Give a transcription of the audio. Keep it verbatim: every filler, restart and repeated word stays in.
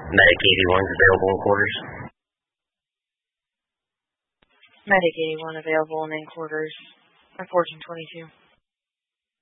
Medic eighty-one is available in quarters. Medic eighty-one available in quarters. Or fourteen twenty-two.